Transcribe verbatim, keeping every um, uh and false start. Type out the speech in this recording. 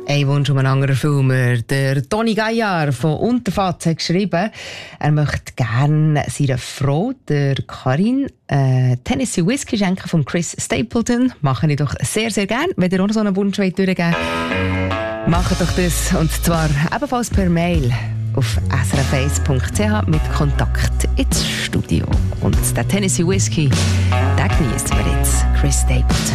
Ein Wunsch um einen anderen Filmer. Der Toni Gaillard von Unterfatz hat geschrieben, er möchte gerne seiner Frau, der Karin, äh, Tennessee Whiskey schenken von Chris Stapleton. Mache ich doch sehr, sehr gerne. Wenn ihr auch noch so einen Wunsch durchgeben wollt, macht doch das. Und zwar ebenfalls per Mail auf s r f eins punkt c h mit Kontakt ins Studio. Und der Tennessee Whiskey, den genießen wir jetzt. Chris Stapleton.